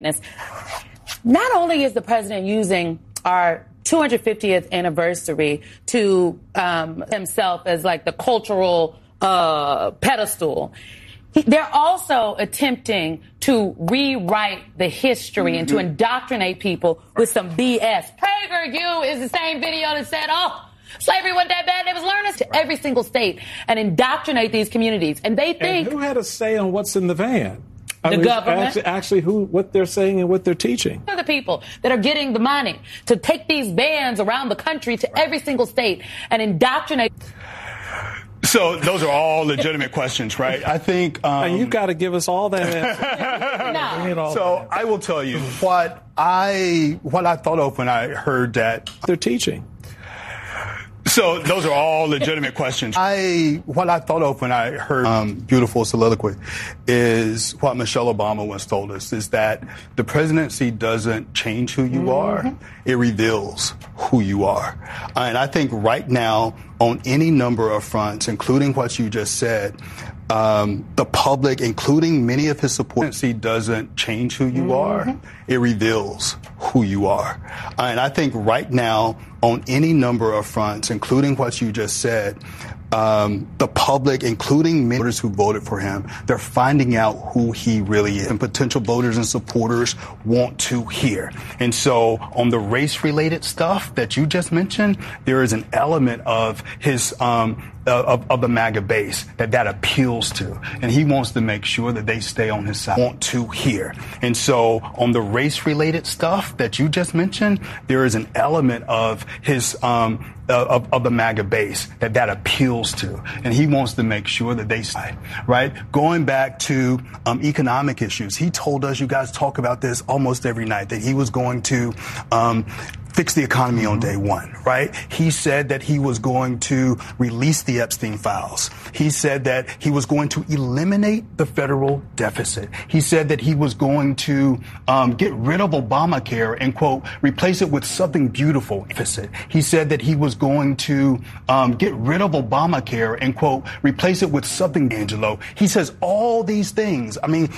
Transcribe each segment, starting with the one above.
Not only is the president using our 250th anniversary to himself as like the cultural pedestal, they're also attempting to rewrite the history and to indoctrinate people with some BS. PragerU is the same video that said, slavery wasn't that bad. They was learning to every single state and indoctrinate these communities. And they think... And who had a say on what's in the van? The government. Actually, what they're saying and what they're teaching. They're the people that are getting the money to take these vans around the country to every single state and indoctrinate... So those are all legitimate questions, right? I think... and you've got to give us all that answer. No. So I will tell you what I thought of when I heard that. They're teaching. So those are all legitimate questions. What I thought of when I heard beautiful soliloquy is what Michelle Obama once told us, is that the presidency doesn't change who you are. It reveals who you are. And I think right now, on any number of fronts, including what you just said, the public, including many of his supporters, doesn't change who you are. It reveals who you are. And I think right now, on any number of fronts, including what you just said, the public, including many voters who voted for him, they're finding out who he really is. And potential voters and supporters want to hear. And so on the race-related stuff that you just mentioned, there is an element of his of the MAGA base that appeals to. And he wants to make sure that they stay on his side. Want to hear. And so on the race-related stuff that you just mentioned, there is an element of his of the MAGA base that appeals to. And he wants to make sure that they stay, right? Going back to economic issues, he told us, you guys talk about this almost every night, that he was going to fix the economy on day one, right? He said that he was going to release the Epstein files. He said that he was going to eliminate the federal deficit. He said that he was going to get rid of Obamacare and, quote, replace it with something beautiful. He said that he was going to get rid of Obamacare and, quote, replace it with something, Angelo. He says all these things. I mean,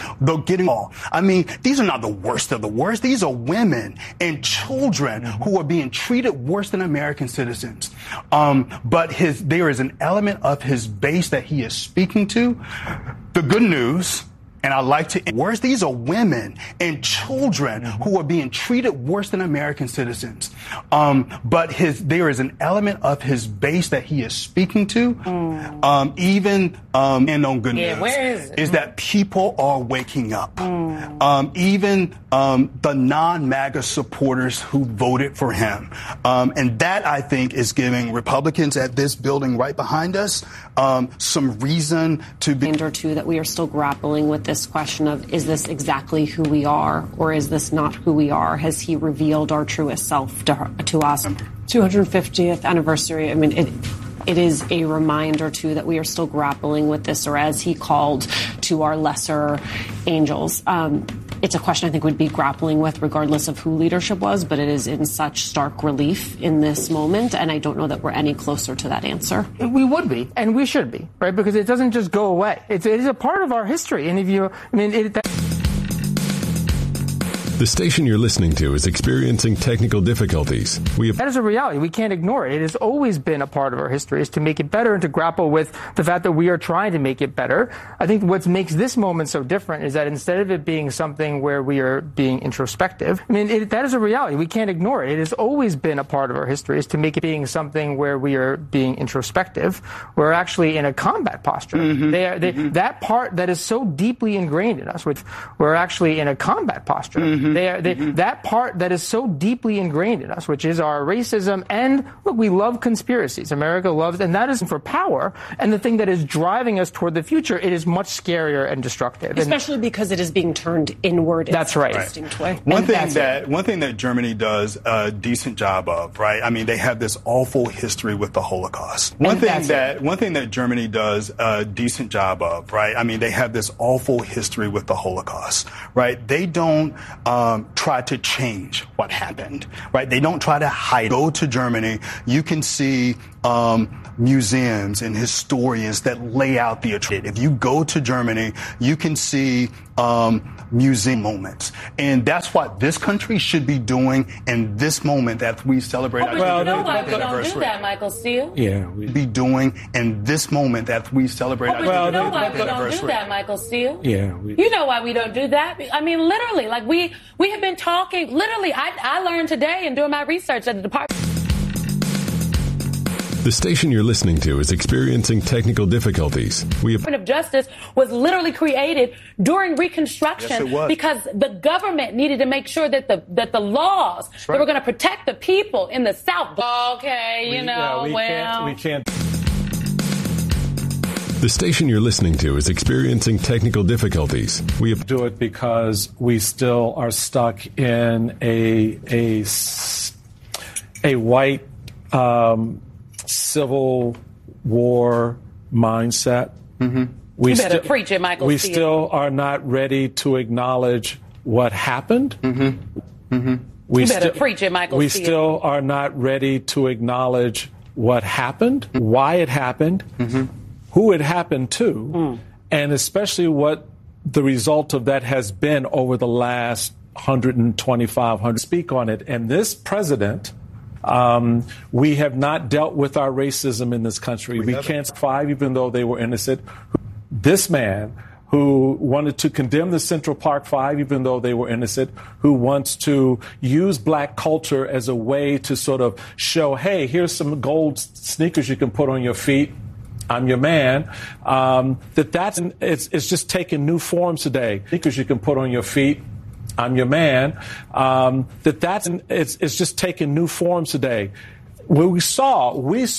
these are not the worst of the worst. These are women and children who are being treated worse than American citizens. But there is an element of his base that he is speaking to. The good news, and I like to worse, these are women and children who are being treated worse than American citizens. But there is an element of his base that he is speaking to, and on good news, where is that people are waking up. Even the non-MAGA supporters who voted for him. And that, I think, is giving Republicans at this building right behind us some reason to be... or two that we are still grappling with this question of, is this exactly who we are, or is this not who we are? Has he revealed our truest self to us? 250th anniversary, I mean, it is a reminder, too, that we are still grappling with this, or as he called to our lesser angels. It's a question I think we'd be grappling with regardless of who leadership was, but it is in such stark relief in this moment, and I don't know that we're any closer to that answer. We would be, and we should be, right? Because it doesn't just go away. It is a part of our history, and The station you're listening to is experiencing technical difficulties. That is a reality. We can't ignore it. It has always been a part of our history, is to make it better and to grapple with the fact that we are trying to make it better. I think what makes this moment so different is that instead of it being something where we are being introspective, that is a reality. We can't ignore it. It has always been a part of our history, is to make it being something where we are being introspective. We're actually in a combat posture. That part that is so deeply ingrained in us, we're actually in a combat posture. That part that is so deeply ingrained in us, which is our racism, and look, we love conspiracies. America loves, and that is for power. And the thing that is driving us toward the future, it is much scarier and destructive. Especially because it is being turned inward. That's right. One thing that Germany does a decent job of, right? I mean, they have this awful history with the Holocaust. One thing that Germany does a decent job of, right? I mean, they have this awful history with the Holocaust, right? They don't try to change what happened, right? They don't try to hide. Go to Germany, you can see museums and historians that lay out the atrocities. If you go to Germany, you can see museum moments. And that's what this country should be doing in this moment that we celebrate our you know why we don't do that, Michael Steele? Yeah. Be doing in this moment that we celebrate our you know why we don't do that, Michael Steele? Yeah. You know why we don't do that? I mean, literally, like we have been talking, literally, I learned today and doing my research at the Department. The station you're listening to is experiencing technical difficulties. Department of Justice was literally created during Reconstruction because the government needed to make sure that the laws that were going to protect the people in the South. Okay, we can't. The station you're listening to is experiencing technical difficulties. We have do it because we still are stuck in a white Civil War mindset. Mm-hmm. You better preach it, Michael. We still are not ready to acknowledge what happened. Mm-hmm. Mm-hmm. You better preach it, Michael. We still are not ready to acknowledge what happened, why it happened, who it happened to, and especially what the result of that has been over the last 125, speak on it. And this president, we have not dealt with our racism in this country. We can't 5, even though they were innocent. This man who wanted to condemn the Central Park 5, even though they were innocent, who wants to use black culture as a way to sort of show, hey, here's some gold sneakers you can put on your feet. I'm your man. It's just taking new forms today. Sneakers you can put on your feet. I'm your man. It's just taking new forms today. We saw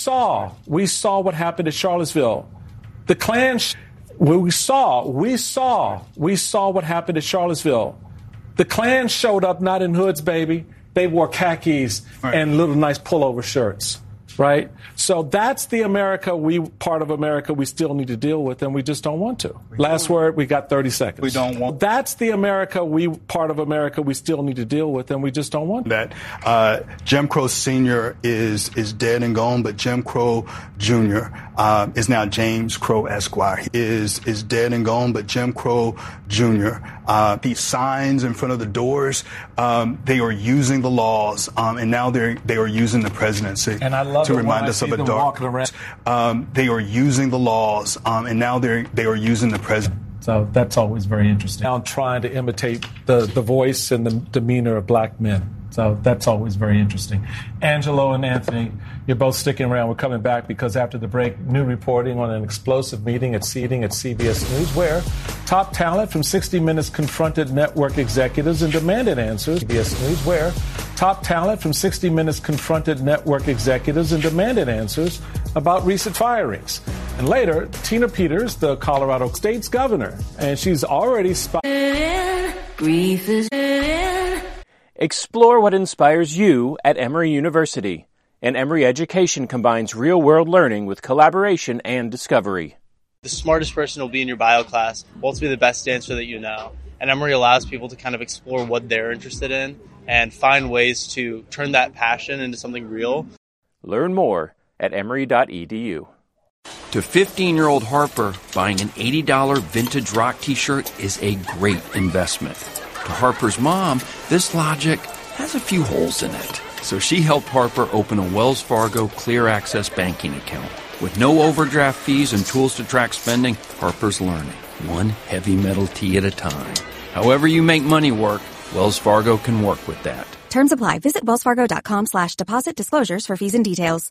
what happened at Charlottesville. The Klan. We saw what happened at Charlottesville. The Klan showed up not in hoods, baby. They wore khakis and little nice pullover shirts. Right? So that's the part of America we still need to deal with, and we just don't want to. Last word, we got 30 seconds. We don't want. That's the part of America we still need to deal with, and we just don't want that. Jim Crow Sr. is dead and gone, but Jim Crow Jr. Is now James Crow Esquire. He is dead and gone, but Jim Crow Jr. These signs in front of the doors, they are using the laws, and now they are using the presidency. And I love to remind us of a dark. They are using the laws, and now they are using the president. So that's always very interesting. Now trying to imitate the voice and the demeanor of black men. So that's always very interesting. Angelo and Anthony, you're both sticking around. We're coming back because after the break, new reporting on an explosive meeting at CBS News where top talent from 60 Minutes confronted network executives and demanded answers. CBS News where top talent from 60 Minutes confronted network executives and demanded answers about recent firings. And later, Tina Peters, the Colorado State's governor, and she's already Grief is Explore what inspires you at Emory University. And Emory education combines real-world learning with collaboration and discovery. The smartest person will be in your bio class, will also be the best dancer that you know. And Emory allows people to kind of explore what they're interested in and find ways to turn that passion into something real. Learn more at emory.edu. To 15-year-old Harper, buying an $80 vintage rock t-shirt is a great investment. To Harper's mom, this logic has a few holes in it. So she helped Harper open a Wells Fargo Clear Access banking account. With no overdraft fees and tools to track spending, Harper's learning, one heavy metal tee at a time. However you make money work, Wells Fargo can work with that. Terms apply. Visit wellsfargo.com/deposit disclosures for fees and details.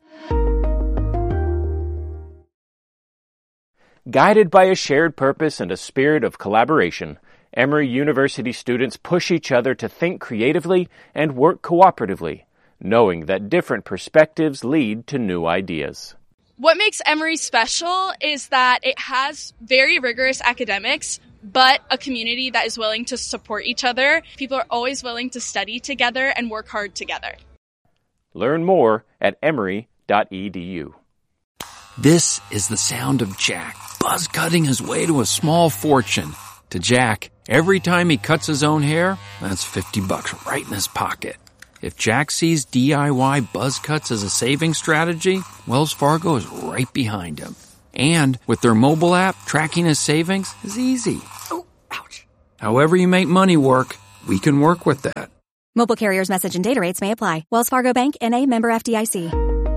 Guided by a shared purpose and a spirit of collaboration, Emory University students push each other to think creatively and work cooperatively, knowing that different perspectives lead to new ideas. What makes Emory special is that it has very rigorous academics, but a community that is willing to support each other. People are always willing to study together and work hard together. Learn more at emory.edu. This is the sound of Jack buzz cutting his way to a small fortune. To Jack, every time he cuts his own hair, that's $50 right in his pocket. If Jack sees DIY buzz cuts as a saving strategy, Wells Fargo is right behind him. And with their mobile app, tracking his savings is easy. Oh, ouch. However you make money work, we can work with that. Mobile carriers' message and data rates may apply. Wells Fargo Bank, N.A., member FDIC.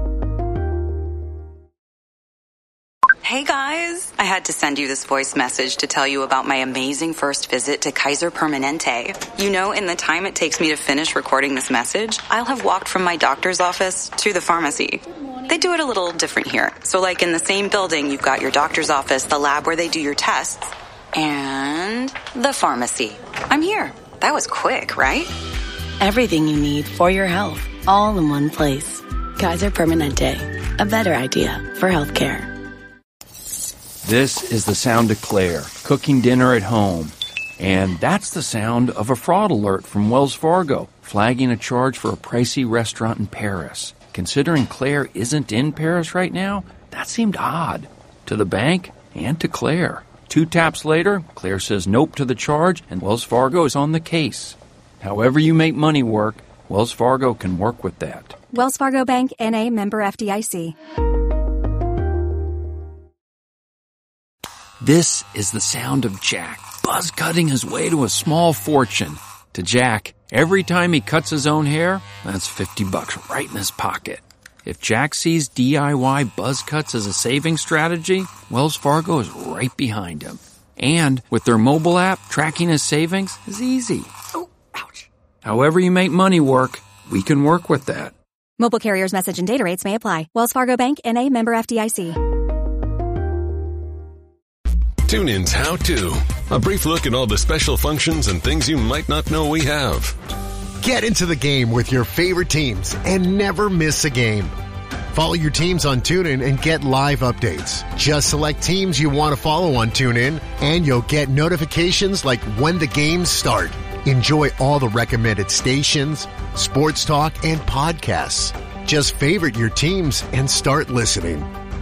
Hey guys, I had to send you this voice message to tell you about my amazing first visit to Kaiser Permanente. You know, in the time it takes me to finish recording this message, I'll have walked from my doctor's office to the pharmacy. They do it a little different here. So like in the same building, you've got your doctor's office, the lab where they do your tests, and the pharmacy. I'm here. That was quick, right? Everything you need for your health, all in one place. Kaiser Permanente, a better idea for healthcare. This is the sound of Claire, cooking dinner at home. And that's the sound of a fraud alert from Wells Fargo, flagging a charge for a pricey restaurant in Paris. Considering Claire isn't in Paris right now, that seemed odd. To the bank and to Claire. 2 taps later, Claire says nope to the charge, and Wells Fargo is on the case. However you make money work, Wells Fargo can work with that. Wells Fargo Bank, N.A., member FDIC. This is the sound of Jack, buzz cutting his way to a small fortune. To Jack, every time he cuts his own hair, that's $50 right in his pocket. If Jack sees DIY buzz cuts as a saving strategy, Wells Fargo is right behind him. And with their mobile app, tracking his savings is easy. Oh, ouch. However you make money work, we can work with that. Mobile carriers' message and data rates may apply. Wells Fargo Bank, N.A., member FDIC. TuneIn's How To. A brief look at all the special functions and things you might not know we have. Get into the game with your favorite teams and never miss a game. Follow your teams on TuneIn and get live updates. Just select teams you want to follow on TuneIn, and you'll get notifications like when the games start. Enjoy all the recommended stations, sports talk, and podcasts. Just favorite your teams and start listening.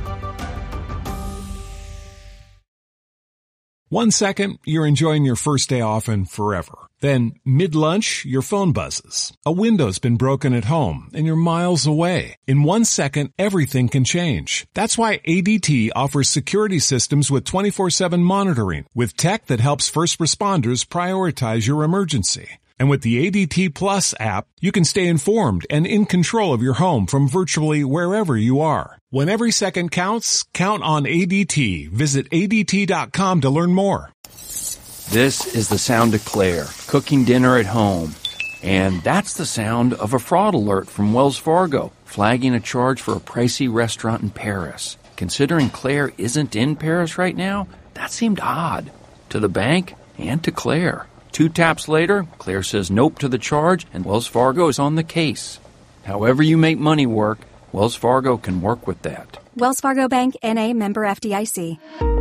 1 second, you're enjoying your first day off and forever. Then, mid-lunch, your phone buzzes. A window's been broken at home, and you're miles away. In 1 second, everything can change. That's why ADT offers security systems with 24/7 monitoring, with tech that helps first responders prioritize your emergency. And with the ADT Plus app, you can stay informed and in control of your home from virtually wherever you are. When every second counts, count on ADT. Visit ADT.com to learn more. This is the sound of Claire, cooking dinner at home. And that's the sound of a fraud alert from Wells Fargo, flagging a charge for a pricey restaurant in Paris. Considering Claire isn't in Paris right now, that seemed odd. To the bank and to Claire. 2 taps later, Claire says nope to the charge, and Wells Fargo is on the case. However you make money work, Wells Fargo can work with that. Wells Fargo Bank, N.A., member FDIC.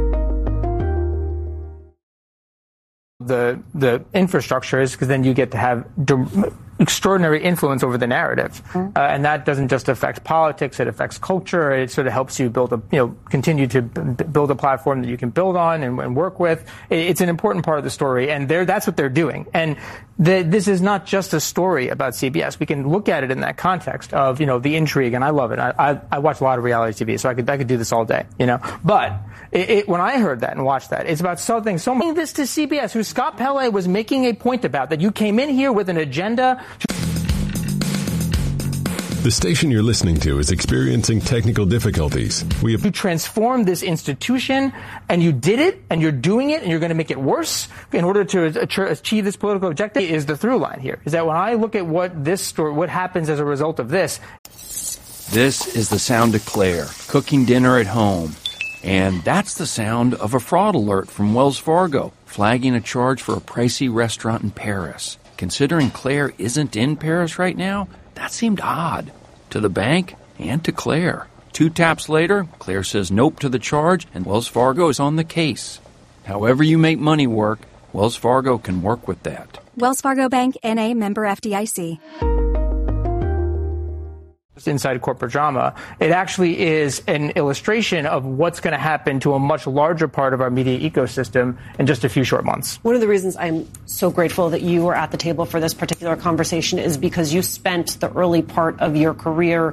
The infrastructure is because then you get to have extraordinary influence over the narrative, and that doesn't just affect politics; it affects culture. It sort of helps you build continue to build a platform that you can build on and work with. It's an important part of the story, and that's what they're doing. And this is not just a story about CBS. We can look at it in that context of the intrigue, and I love it. I watch a lot of reality TV, so I could do this all day, But when I heard that and watched that, it's about something so much. This to CBS, who Scott Pelley was making a point about, that you came in here with an agenda. The station you're listening to is experiencing technical difficulties. You transformed this institution, and you did it, and you're doing it, and you're going to make it worse in order to achieve this political objective. Is the through line here is that when I look at what happens as a result of this. This is the sound of Claire, cooking dinner at home. And that's the sound of a fraud alert from Wells Fargo, flagging a charge for a pricey restaurant in Paris. Considering Claire isn't in Paris right now, that seemed odd. To the bank and to Claire. 2 taps later, Claire says nope to the charge, and Wells Fargo is on the case. However you make money work, Wells Fargo can work with that. Wells Fargo Bank, N.A., member FDIC. Inside corporate drama, it actually is an illustration of what's going to happen to a much larger part of our media ecosystem in just a few short months. One of the reasons I'm so grateful that you were at the table for this particular conversation is because you spent the early part of your career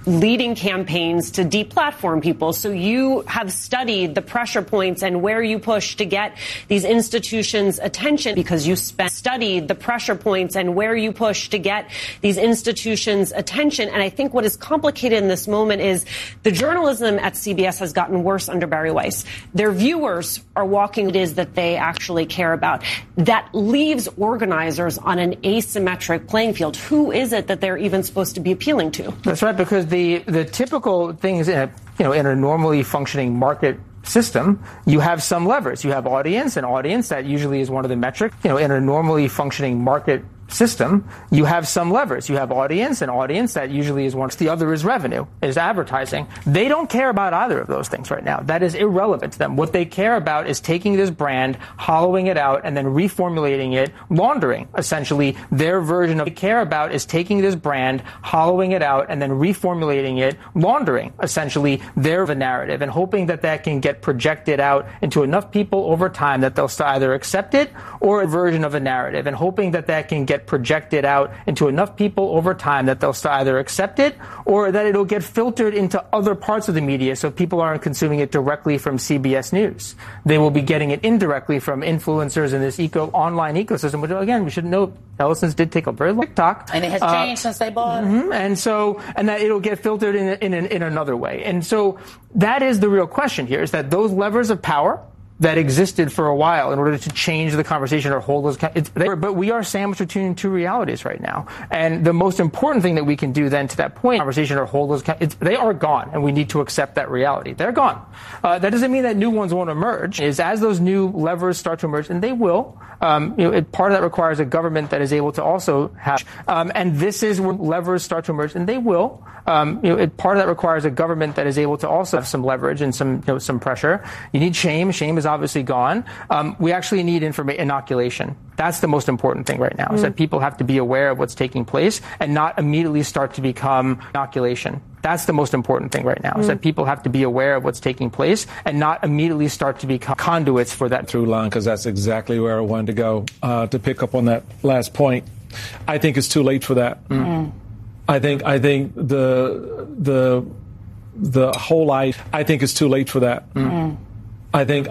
leading campaigns to deplatform people. So you have studied the pressure points and where you push to get these institutions' attention because you studied the pressure points and where you push to get these institutions' attention. And I think what is complicated in this moment is the journalism at CBS has gotten worse under Barry Weiss. Their viewers are walking it is that they actually care about. That leaves organizers on an asymmetric playing field. Who is it that they're even supposed to be appealing to? That's right, because the typical things in a normally functioning market system, you have some levers. You have audience, and audience, that usually is one of the metrics. In a normally functioning market system, you have some levers. You have audience, and audience, that usually is one. The other is revenue, is advertising. They don't care about either of those things right now. That is irrelevant to them. What they care about is taking this brand, hollowing it out, and then reformulating it, laundering, essentially, their version of what they care about is taking this brand, hollowing it out, and then reformulating it, laundering, essentially, their narrative, and hoping that that can get projected out into enough people over time that they'll either accept it or a version of a narrative, and hoping that that can get projected out into enough people over time that they'll either accept it or that it'll get filtered into other parts of the media so people aren't consuming it directly from CBS News. They will be getting it indirectly from influencers in this online ecosystem, which, again, we should note, Ellison's did take a very long TikTok. And it has changed since they bought it. Mm-hmm. And that it'll get filtered in another way. And so that is the real question here, is that those levers of power that existed for a while in order to change the conversation or hold those. But we are sandwiched between two realities right now. And the most important thing that we can do then to that point, conversation or hold those, they are gone, and we need to accept that reality. They're gone. That doesn't mean that new ones won't emerge. Is as those new levers start to emerge, and they will, part of that requires a government that is able to also have, and this is where levers start to emerge, and they will. Part of that requires a government that is able to also have some leverage and some pressure. You need shame. Shame is obviously gone. We actually need inoculation. That's the most important thing right now, is that people have to be aware of what's taking place and not immediately start to become inoculation. That's the most important thing right now, is that people have to be aware of what's taking place and not immediately start to become conduits for that through line, because that's exactly where I wanted to go. To pick up on that last point, I think it's too late for that. I think the whole life. I think it's too late for that. I think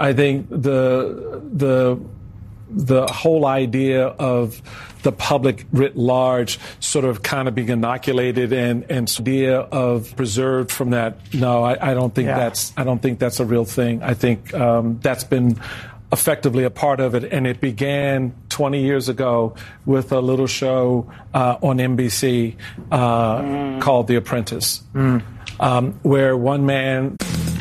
the whole idea of the public writ large sort of kind of being inoculated and idea of preserved from that. No, I don't think that's a real thing. I think that's been effectively a part of it, and it began 20 years ago with a little show on NBC called The Apprentice, where one man.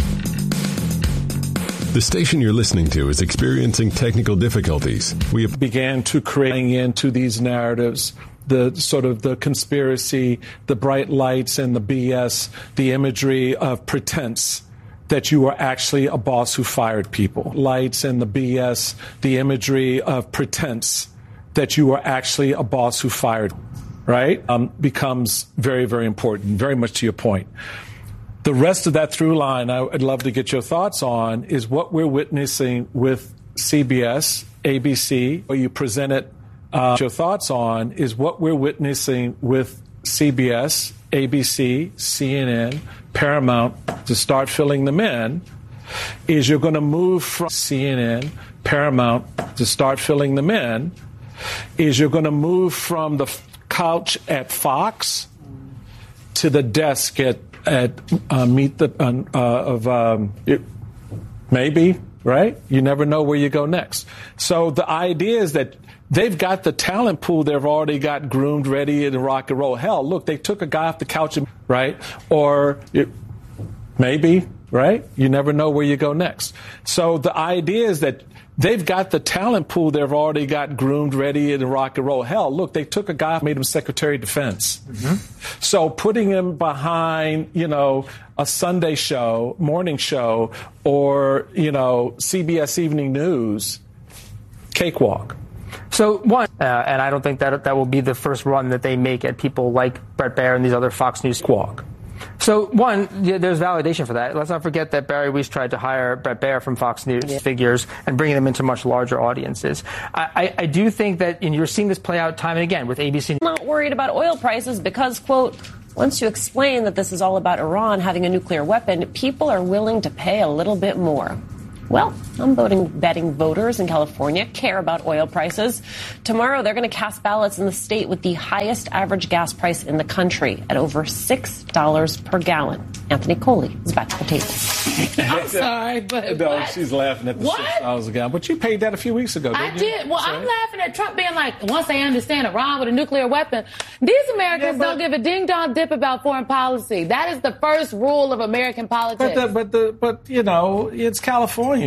The station you're listening to is experiencing technical difficulties. We began to create into these narratives the sort of the conspiracy, the bright lights and the BS, the imagery of pretense that you were actually a boss who fired people. Lights and the BS, the imagery of pretense that you were actually a boss who fired, right? Becomes very, very important, very much to your point. The rest of that through line, I'd love to get your thoughts on, is what we're witnessing with CBS, ABC, where you presented your thoughts on, is what we're witnessing with CBS, ABC, CNN, Paramount to start filling them in, is you're going to move from CNN, Paramount to start filling them in, is you're going to move from the couch at Fox to the desk at Meet the maybe, right? You never know where you go next. So the idea is that they've got the talent pool they've already got groomed, ready to rock and roll. Hell, look, they took a guy off the couch, right? Or maybe, right? You never know where you go next. So the idea is that they've got the talent pool they've already got groomed, ready to rock and roll. Hell, look, they took a guy, made him Secretary of Defense. So putting him behind, a Sunday show, morning show, or, CBS Evening News, cakewalk. So one, and I don't think that will be the first run that they make at people like Bret Baier and these other Fox News squawk. So one, there's validation for that. Let's not forget that Barry Weiss tried to hire Bret Baier from Fox News figures and bringing them into much larger audiences. I do think that, and you're seeing this play out time and again with ABC. Not worried about oil prices because, quote, Once you explain that this is all about Iran having a nuclear weapon, people are willing to pay a little bit more. Well, I'm betting voters in California care about oil prices. Tomorrow, they're going to cast ballots in the state with the highest average gas price in the country at over $6 per gallon. Anthony Coley is back to the table. I'm sorry, but no, what? she's laughing at the $6 a gallon. But you paid that a few weeks ago, didn't I did. Well, Sorry. I'm laughing at Trump being like, once they understand Iran with a nuclear weapon, these Americans don't give a ding-dong dip about foreign policy. That is the first rule of American politics. But you know, it's California.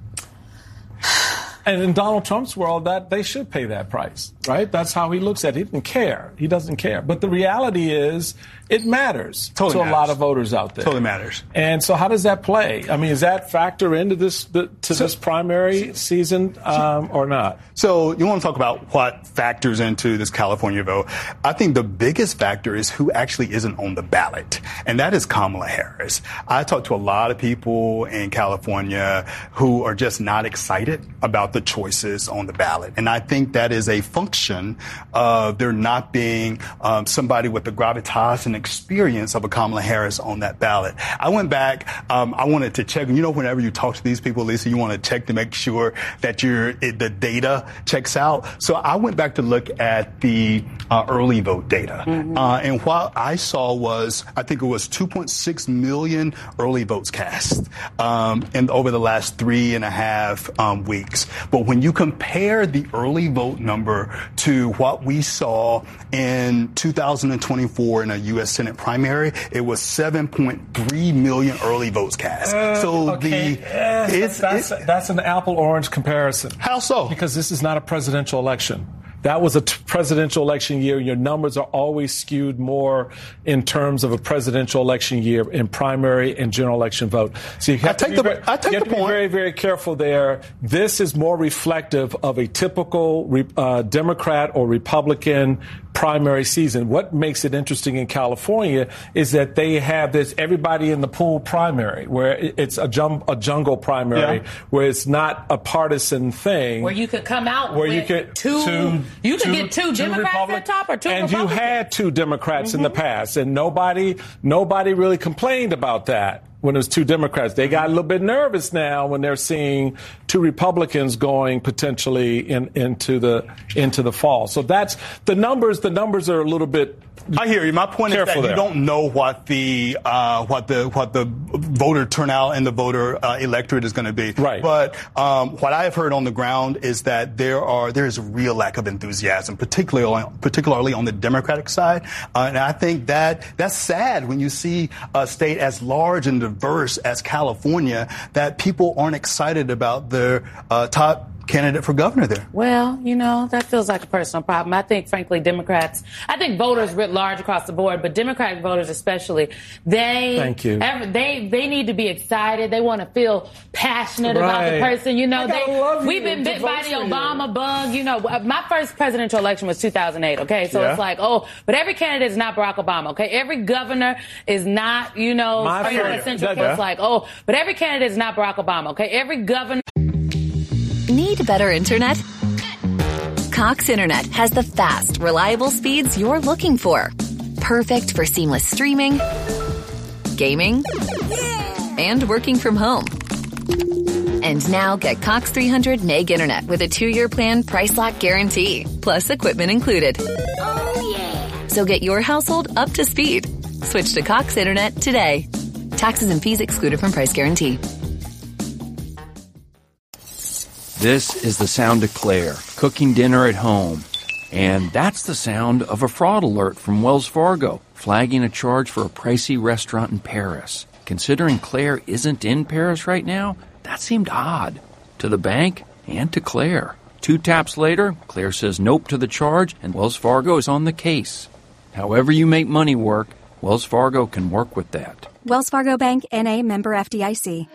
And in Donald Trump's world, that they should pay that price, right? That's how he looks at it. He doesn't care. He doesn't care. But the reality is, it matters to a lot of voters out there. Totally matters. And so, how does that play? I mean, does that factor into this this primary season or not? So, you want to talk about what factors into this California vote? I think the biggest factor is who actually isn't on the ballot, and that is Kamala Harris. I talked to a lot of people in California who are just not excited about the choices on the ballot, and I think that is a function of there not being somebody with the gravitas and experience of a Kamala Harris on that ballot. I went back. I wanted to check. You know, whenever you talk to these people, Lisa, you want to check to make sure that the data checks out. So I went back to look at the early vote data. And what I saw was, I think it was 2.6 million early votes cast over the last 3.5 weeks. But when you compare the early vote number to what we saw in 2024 in a U.S. Senate primary, it was 7.3 million early votes cast. That's an apple-orange comparison. How so? Because this is not a presidential election. That was a presidential election year. Your numbers are always skewed more in terms of a presidential election year in primary and general election vote. So you have to be very, very careful there. This is more reflective of a typical Democrat or Republican primary season. What makes it interesting in California is that they have this everybody in the pool primary, where it's a jungle primary, where it's not a partisan thing. Where you could come out where you could get two Democrats at top or two and Republicans. You had two Democrats in the past, and nobody really complained about that. When it was two Democrats, they got a little bit nervous now when they're seeing two Republicans going potentially into the fall. So that's the numbers. The numbers are a little bit. I hear you. My point is that you don't know what the voter turnout and the voter electorate is going to be. Right. But what I have heard on the ground is that there is a real lack of enthusiasm, particularly on the Democratic side, and I think that's sad when you see a state as large and diverse as California that people aren't excited about their top candidate for governor there. Well, you know, that feels like a personal problem. I think, frankly, I think voters writ large across the board, but Democratic voters especially, they need to be excited. They want to feel passionate about the person. You know, we've been bit by the Obama bug. You know, my first presidential election was 2008. Okay, so it's like, but every candidate is not Barack Obama. Okay, every governor is not, you know, it's like, but every candidate is not Barack Obama. Okay, every governor. Need better internet? Cox Internet has the fast, reliable speeds you're looking for. Perfect for seamless streaming, gaming, and working from home. And now get Cox 300 meg internet with a 2-year plan price lock guarantee, plus equipment included. So get your household up to speed. Switch to Cox Internet today. Taxes and fees excluded from price guarantee. This is the sound of Claire, cooking dinner at home. And that's the sound of a fraud alert from Wells Fargo, flagging a charge for a pricey restaurant in Paris. Considering Claire isn't in Paris right now, that seemed odd. To the bank and to Claire. 2 taps later, Claire says nope to the charge, and Wells Fargo is on the case. However you make money work, Wells Fargo can work with that. Wells Fargo Bank, N.A., member FDIC.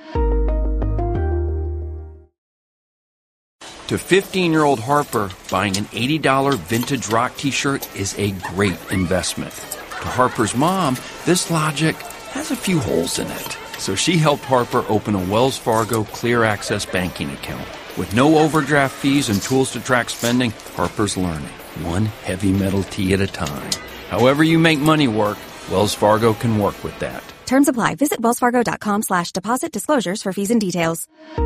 To 15-year-old Harper, buying an $80 vintage rock t-shirt is a great investment. To Harper's mom, this logic has a few holes in it. So she helped Harper open a Wells Fargo Clear Access banking account. With no overdraft fees and tools to track spending, Harper's learning, one heavy metal tee at a time. However you make money work, Wells Fargo can work with that. Terms apply. Visit wellsfargo.com/deposit disclosures for fees and details.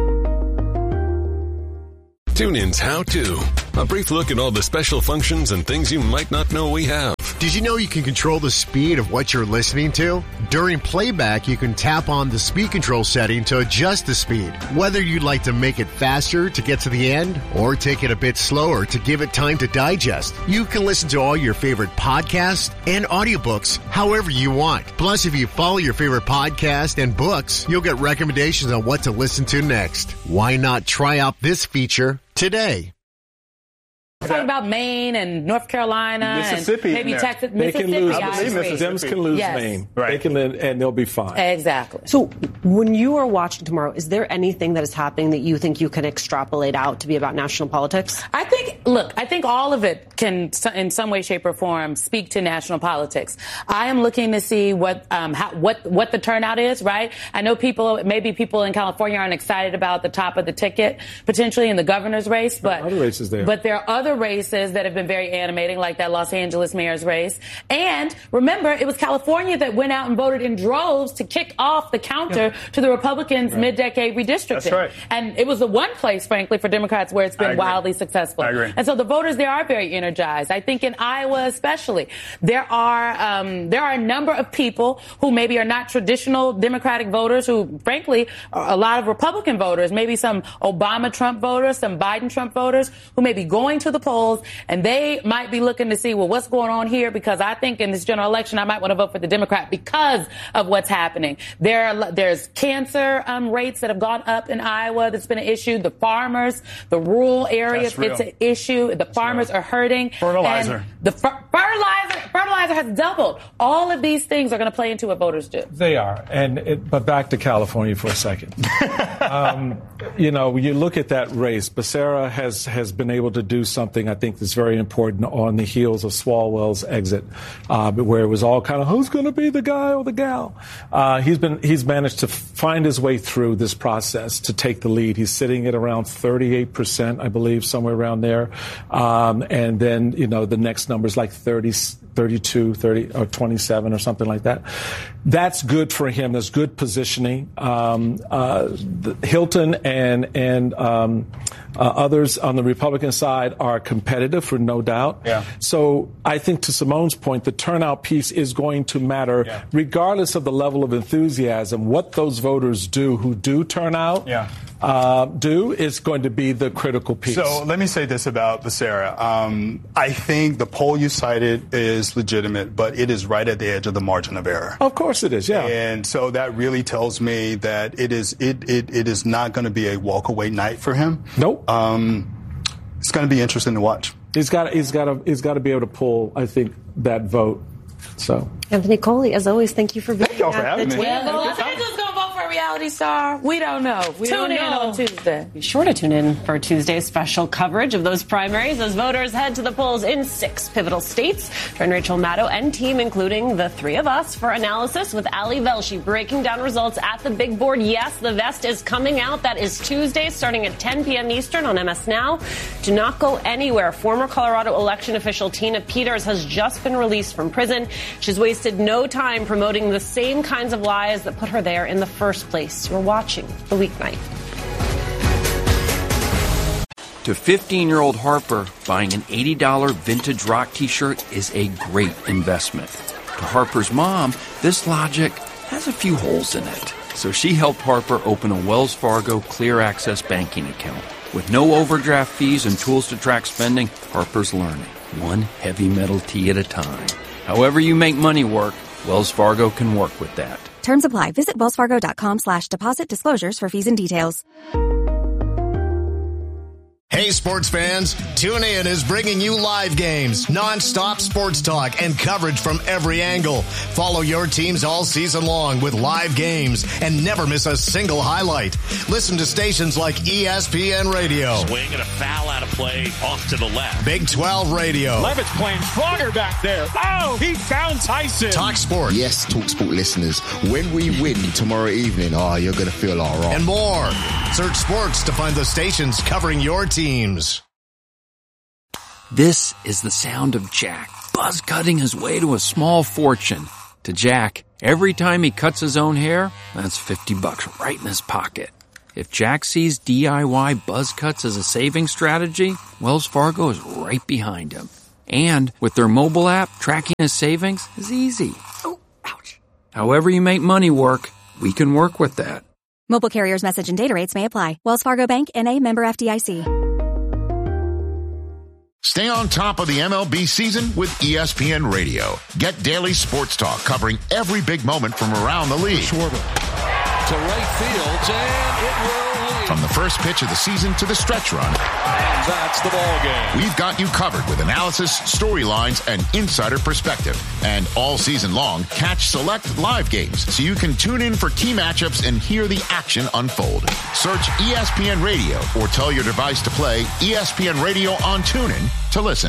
TuneIn's How To. A brief look at all the special functions and things you might not know we have. Did you know you can control the speed of what you're listening to? During playback, you can tap on the speed control setting to adjust the speed. Whether you'd like to make it faster to get to the end or take it a bit slower to give it time to digest, you can listen to all your favorite podcasts and audiobooks however you want. Plus, if you follow your favorite podcast and books, you'll get recommendations on what to listen to next. Why not try out this feature today? Talking about Maine and North Carolina, Mississippi, and maybe Texas, Mississippi. Dems can lose Maine. Right. They can, and they'll be fine. Exactly. So when you are watching tomorrow, is there anything that is happening that you think you can extrapolate out to be about national politics? I think all of it can, in some way, shape, or form, speak to national politics. I am looking to see what the turnout is. Right. I know maybe people in California aren't excited about the top of the ticket potentially in the governor's race, but other races there. But there are other races that have been very animating, like that Los Angeles mayor's race. And remember, it was California that went out and voted in droves to kick off the counter to the Republicans' mid-decade redistricting. That's right. And it was the one place, frankly, for Democrats where it's been wildly successful. I agree. And so the voters there are very energized. I think in Iowa especially, there are a number of people who maybe are not traditional Democratic voters who, frankly, are a lot of Republican voters, maybe some Obama-Trump voters, some Biden-Trump voters who may be going to the polls, and they might be looking to see, well, what's going on here? Because I think in this general election, I might want to vote for the Democrat because of what's happening. There's cancer rates that have gone up in Iowa. That's been an issue. The farmers, the rural areas, it's an issue. The farmers are hurting. Fertilizer. And the fertilizer has doubled. All of these things are going to play into what voters do. They are. But back to California for a second. You look at that race. Becerra has been able to do something I think that's very important on the heels of Swalwell's exit, where it was all kind of who's going to be the guy or the gal. He's managed to find his way through this process to take the lead. He's sitting at around 38%, I believe, somewhere around there. And then, the next number is like 32, 30, or 27 or something like that. That's good for him. That's good positioning. Hilton and others on the Republican side are competitive, for no doubt. Yeah. So I think, to Simone's point, the turnout piece is going to matter, regardless of the level of enthusiasm. What those voters do who do turn out is going to be the critical piece. So let me say this about Becerra. I think the poll you cited is legitimate, but it is right at the edge of the margin of error. Of course it is, yeah. And so that really tells me that it is not going to be a walk-away night for him. Nope. It's going to be interesting to watch. He's got to be able to pull, I think, that vote. So, Anthony Coley, as always, thank you for being Thank y'all for having me. Well, Los Angeles going to vote for a reality star. We don't know. Tune in on Tuesday. Be sure to tune in for Tuesday's special coverage of those primaries as voters head to the polls in 6 pivotal states. Join Rachel Maddow and team, including the three of us, for analysis with Ali Velshi breaking down results at the big board. Yes, the vest is coming out. That is Tuesday, starting at 10 p.m. Eastern on MS Now. Do not go anywhere. Former Colorado election official Tina Peters has just been released from prison. She's wasted no time promoting the same kinds of lies that put her there in the first place. You're watching The Weeknight. To 15-year-old Harper, buying an $80 vintage rock t-shirt is a great investment. To Harper's mom, this logic has a few holes in it. So she helped Harper open a Wells Fargo Clear Access banking account. With no overdraft fees and tools to track spending, Harper's learning, one heavy metal tee at a time. However you make money work, Wells Fargo can work with that. Terms apply. Visit wellsfargo.com/deposit disclosures for fees and details. Hey, sports fans, TuneIn is bringing you live games, non-stop sports talk, and coverage from every angle. Follow your teams all season long with live games and never miss a single highlight. Listen to stations like ESPN Radio. Swing and a foul out of play off to the left. Big 12 Radio. Levitt's playing stronger back there. Oh, he found Tyson. Talk Sport. Yes, Talk Sport listeners, when we win tomorrow evening, you're going to feel all right. And more. Search sports to find the stations covering your teams. This is the sound of Jack buzz cutting his way to a small fortune To Jack, every time he cuts his own hair, that's $50 right in his pocket. If Jack sees DIY buzz cuts as a saving strategy, Wells Fargo is right behind him. And with their mobile app, tracking his savings is easy. Oh, ouch. However you make money work, we can work with that. Mobile carriers' message and data rates may apply. Wells Fargo Bank, N.A., member FDIC. Stay on top of the MLB season with ESPN Radio. Get daily sports talk covering every big moment from around the league. To right field, and it will leave. From the first pitch of the season to the stretch run. And that's the ball game. We've got you covered with analysis, storylines, and insider perspective. And all season long, catch select live games so you can tune in for key matchups and hear the action unfold. Search ESPN Radio or tell your device to play ESPN Radio on TuneIn to listen.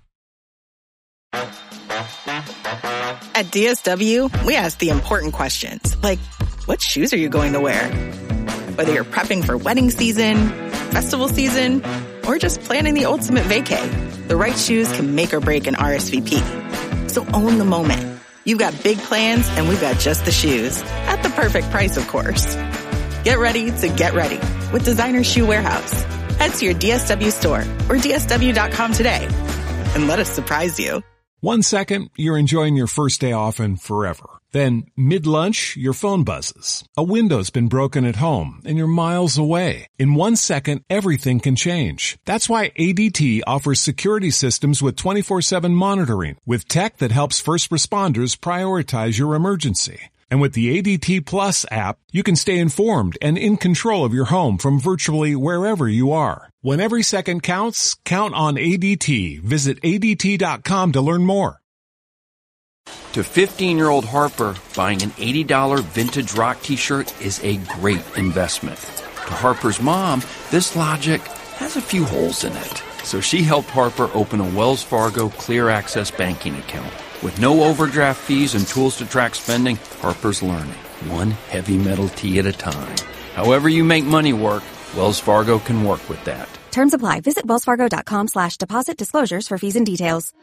At DSW, we ask the important questions, like, what shoes are you going to wear? Whether you're prepping for wedding season, festival season, or just planning the ultimate vacay, the right shoes can make or break an RSVP. So own the moment. You've got big plans, and we've got just the shoes. At the perfect price, of course. Get ready to get ready with Designer Shoe Warehouse. Head to your DSW store or DSW.com today and let us surprise you. 1 second, you're enjoying your first day off and forever. Then, mid-lunch, your phone buzzes. A window's been broken at home and you're miles away. In 1 second, everything can change. That's why ADT offers security systems with 24/7 monitoring, with tech that helps first responders prioritize your emergency. And with the ADT Plus app, you can stay informed and in control of your home from virtually wherever you are. When every second counts, count on ADT. Visit ADT.com to learn more. To 15-year-old Harper, buying an $80 vintage rock t-shirt is a great investment. To Harper's mom, this logic has a few holes in it. So she helped Harper open a Wells Fargo Clear Access banking account. With no overdraft fees and tools to track spending, Harper's learning, one heavy metal tee at a time. However you make money work, Wells Fargo can work with that. Terms apply. Visit wellsfargo.com/deposit disclosures for fees and details.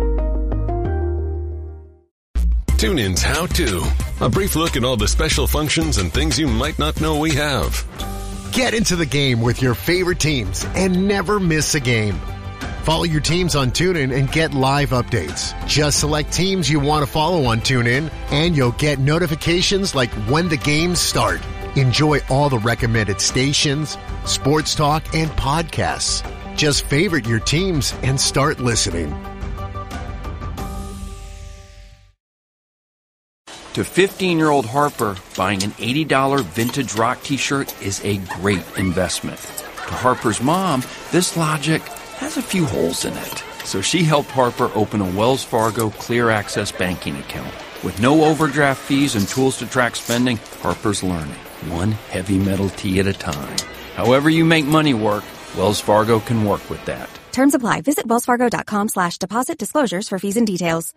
TuneIn's How To. A brief look at all the special functions and things you might not know we have. Get into the game with your favorite teams and never miss a game. Follow your teams on TuneIn and get live updates. Just select teams you want to follow on TuneIn, and you'll get notifications like when the games start. Enjoy all the recommended stations, sports talk, and podcasts. Just favorite your teams and start listening. To 15-year-old Harper, buying an $80 vintage rock t-shirt is a great investment. To Harper's mom, this logic has a few holes in it. So she helped Harper open a Wells Fargo Clear Access banking account. With no overdraft fees and tools to track spending, Harper's learning, one heavy metal tee at a time. However you make money work, Wells Fargo can work with that. Terms apply. Visit wellsfargo.com/deposit disclosures for fees and details.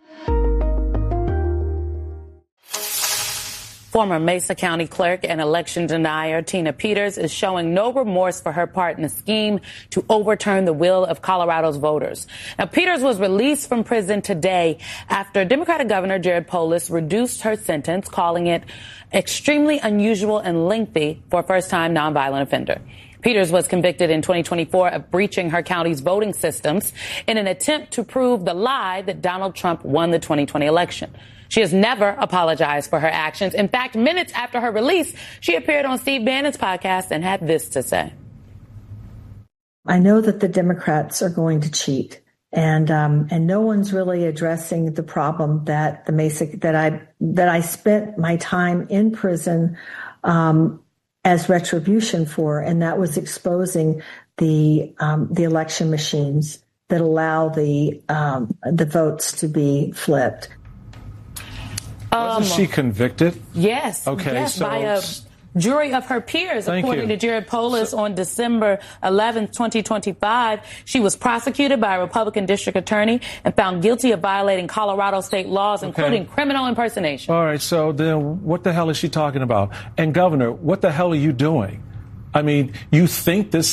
Former Mesa County clerk and election denier Tina Peters is showing no remorse for her part in the scheme to overturn the will of Colorado's voters. Now, Peters was released from prison today after Democratic Governor Jared Polis reduced her sentence, calling it extremely unusual and lengthy for a first-time nonviolent offender. Peters was convicted in 2024 of breaching her county's voting systems in an attempt to prove the lie that Donald Trump won the 2020 election. She has never apologized for her actions. In fact, minutes after her release, she appeared on Steve Bannon's podcast and had this to say. I know that the Democrats are going to cheat, and no one's really addressing the problem that I spent my time in prison as retribution for, and that was exposing the election machines that allow the votes to be flipped. Wasn't she convicted? Yes. Okay. Yes, so by a jury of her peers, according to Jared Polis. On December 11th, 2025, she was prosecuted by a Republican district attorney and found guilty of violating Colorado state laws, including criminal impersonation. All right. So then what the hell is she talking about? And Governor, what the hell are you doing? I mean, you think this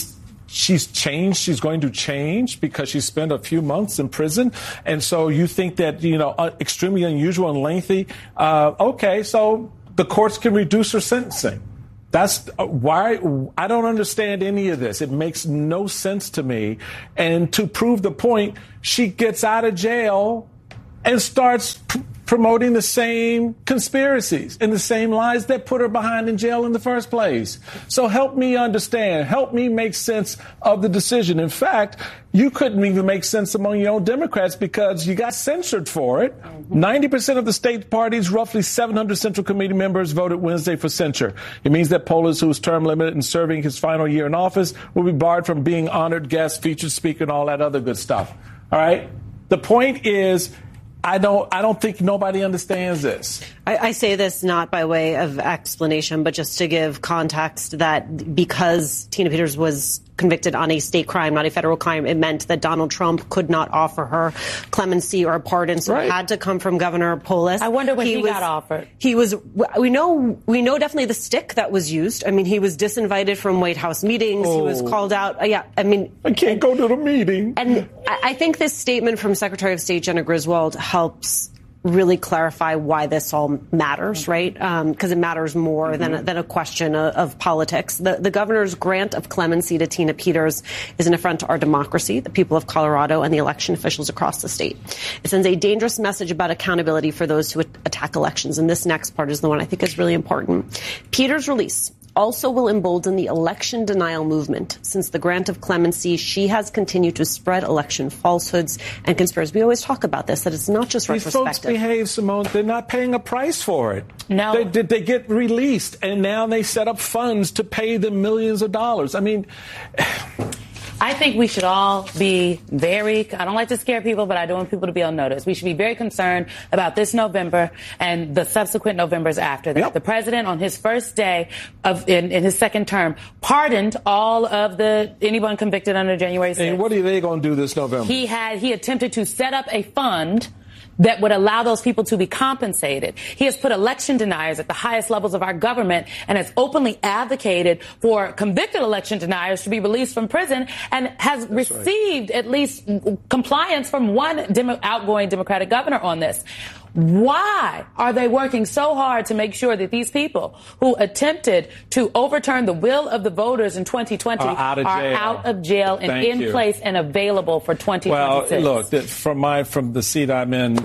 she's changed. She's going to change because she spent a few months in prison. And so you think that, extremely unusual and lengthy. Okay, so the courts can reduce her sentencing. That's why I don't understand any of this. It makes no sense to me. And to prove the point, she gets out of jail and starts promoting the same conspiracies and the same lies that put her behind in jail in the first place. So help me understand. Help me make sense of the decision. In fact, you couldn't even make sense among your own Democrats because you got censured for it. 90% of the state parties, roughly 700 Central Committee members, voted Wednesday for censure. It means that Polis, whose term limited and serving his final year in office, will be barred from being honored guest, featured speaker, and all that other good stuff. All right? The point is, I don't think nobody understands this. I say this not by way of explanation, but just to give context that because Tina Peters was convicted on a state crime, not a federal crime, it meant that Donald Trump could not offer her clemency or a pardon. So it had to come from Governor Polis. I wonder when he got offered. We know definitely the stick that was used. I mean, he was disinvited from White House meetings. He was called out. I can't go to the meeting. And I think this statement from Secretary of State Jena Griswold helps really clarify why this all matters, right? Because it matters more than a question of politics. The governor's grant of clemency to Tina Peters is an affront to our democracy, the people of Colorado, and the election officials across the state. It sends a dangerous message about accountability for those who attack elections. And this next part is the one I think is really important. Peters' release also will embolden the election denial movement. Since the grant of clemency, she has continued to spread election falsehoods and conspiracies. We always talk about this, that it's not just retrospective. These folks behave, Simone. They're not paying a price for it. No. They get released, and now they set up funds to pay them millions of dollars. I mean, I think we should all be I don't like to scare people, but I do want people to be on notice. We should be very concerned about this November and the subsequent Novembers after that. Yep. The president, on his first day in his second term, pardoned all of anyone convicted under January 6th. And what are they going to do this November? He attempted to set up a fund that would allow those people to be compensated. He has put election deniers at the highest levels of our government and has openly advocated for convicted election deniers to be released from prison and has received at least compliance from one outgoing Democratic governor on this. Why are they working so hard to make sure that these people who attempted to overturn the will of the voters in 2020 are out of jail and in place and available for 2026? Well, look, from the seat I'm in,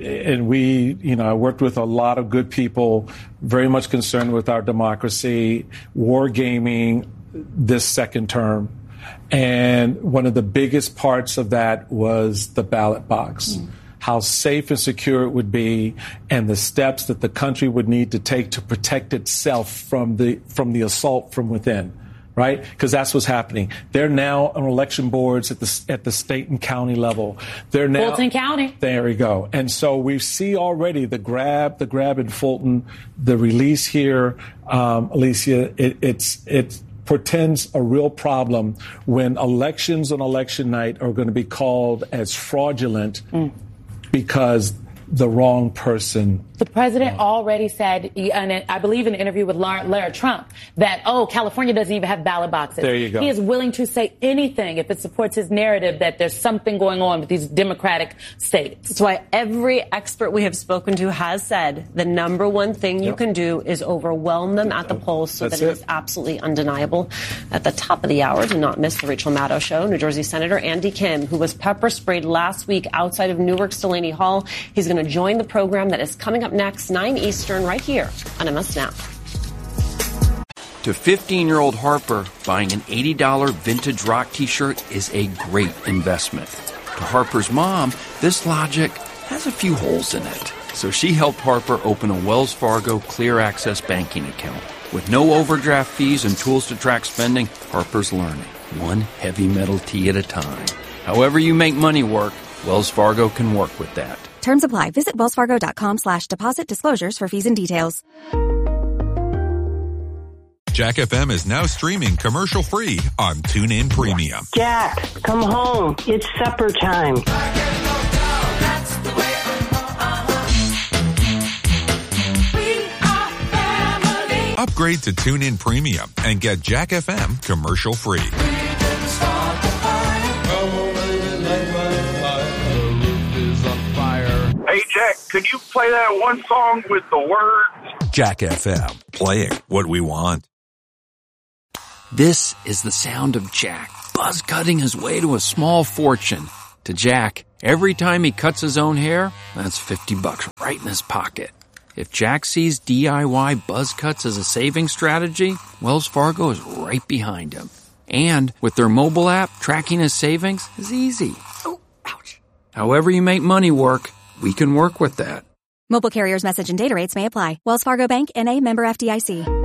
and I worked with a lot of good people, very much concerned with our democracy, wargaming this second term. And one of the biggest parts of that was the ballot box. How safe and secure it would be, and the steps that the country would need to take to protect itself from the assault from within, right? Because that's what's happening. They're now on election boards at the state and county level. They're now Fulton County. There we go. And so we see already the grab in Fulton, the release here, Alicia. It portends a real problem when elections on election night are going to be called as fraudulent. Because the wrong person. The president already said, and I believe in an interview with Lara Trump, that, California doesn't even have ballot boxes. There you go. He is willing to say anything if it supports his narrative that there's something going on with these Democratic states. That's why every expert we have spoken to has said the number one thing you can do is overwhelm them at the polls so that it is absolutely undeniable. At the top of the hour, do not miss the Rachel Maddow Show. New Jersey Senator Andy Kim, who was pepper sprayed last week outside of Newark's Delaney Hall, he's going to join the program that is coming up next, 9 Eastern, right here on MS Now. To 15-year-old Harper, buying an $80 vintage rock t-shirt is a great investment. To Harper's mom, this logic has a few holes in it. So she helped Harper open a Wells Fargo Clear Access banking account. With no overdraft fees and tools to track spending, Harper's learning, one heavy metal tee at a time. However you make money work, Wells Fargo can work with that. Terms apply. Visit wellsfargo.com/deposit disclosures for fees and details. Jack FM is now streaming commercial-free on TuneIn Premium. Jack, come home. It's supper time. Upgrade to TuneIn Premium and get Jack FM commercial-free. Jack, could you play that one song with the words? Jack FM, playing what we want. This is the sound of Jack, buzz cutting his way to a small fortune. To Jack, every time he cuts his own hair, that's $50 right in his pocket. If Jack sees DIY buzz cuts as a saving strategy, Wells Fargo is right behind him. And with their mobile app, tracking his savings is easy. Oh, ouch. However you make money work, we can work with that. Mobile carriers' message and data rates may apply. Wells Fargo Bank, N.A., member FDIC.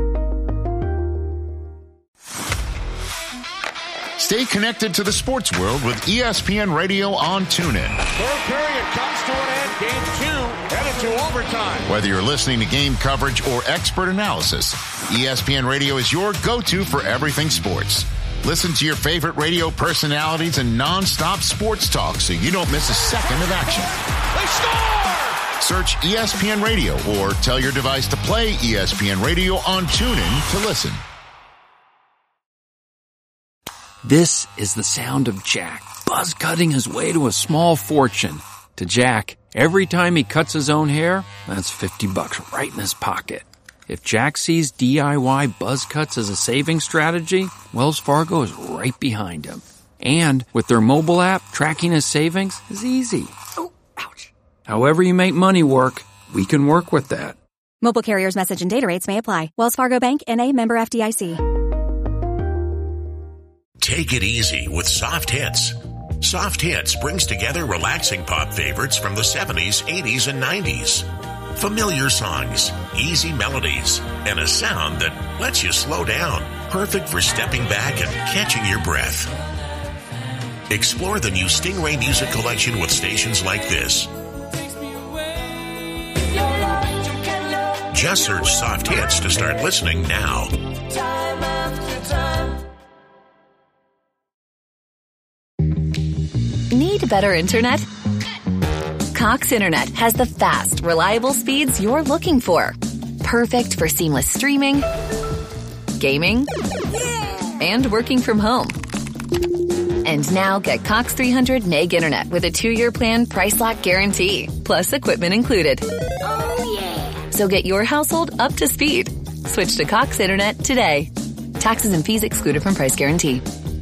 Stay connected to the sports world with ESPN Radio on TuneIn. Third period comes to an end. Game 2 headed to overtime. Whether you're listening to game coverage or expert analysis, ESPN Radio is your go-to for everything sports. Listen to your favorite radio personalities and non-stop sports talk so you don't miss a second of action. They score! Search ESPN Radio or tell your device to play ESPN Radio on TuneIn to listen. This is the sound of Jack, buzz cutting his way to a small fortune. To Jack, every time he cuts his own hair, that's $50 right in his pocket. If Jack sees DIY buzz cuts as a saving strategy, Wells Fargo is right behind him. And with their mobile app, tracking his savings is easy. Oh, ouch. However you make money work, we can work with that. Mobile carriers' message and data rates may apply. Wells Fargo Bank, N.A., member FDIC. Take it easy with Soft Hits. Soft Hits brings together relaxing pop favorites from the 70s, 80s, and 90s. Familiar songs, easy melodies, and a sound that lets you slow down. Perfect for stepping back and catching your breath. Explore the new Stingray Music Collection with stations like this. Just search Soft Hits to start listening now. Need better internet? Cox Internet has the fast, reliable speeds you're looking for. Perfect for seamless streaming, gaming, and working from home. And now get Cox 300 meg internet with a 2-year plan price lock guarantee, plus equipment included. Oh, yeah. So get your household up to speed. Switch to Cox Internet today. Taxes and fees excluded from price guarantee.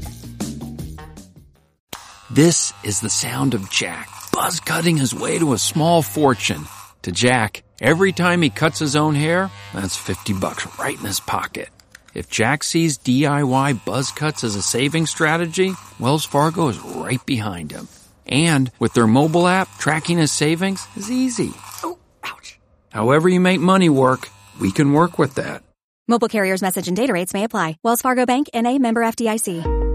This is the sound of Jack, buzz cutting his way to a small fortune. To Jack, every time he cuts his own hair, that's $50 right in his pocket. If Jack sees DIY buzz cuts as a saving strategy, Wells Fargo is right behind him. And with their mobile app, tracking his savings is easy. Oh, ouch. However you make money work, we can work with that. Mobile carriers' message and data rates may apply. Wells Fargo Bank, N.A., member FDIC.